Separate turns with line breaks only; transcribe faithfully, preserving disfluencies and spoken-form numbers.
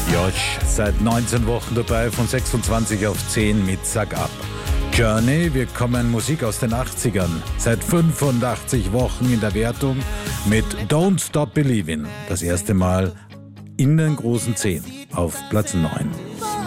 Josh seit neunzehn Wochen dabei, von sechsundzwanzig auf zehn mit Sag Ab. Journey, wir kommen Musik aus den achtzigern, seit fünfundachtzig Wochen in der Wertung mit Don't Stop Believin'. Das erste Mal in den großen zehn auf Platz neun.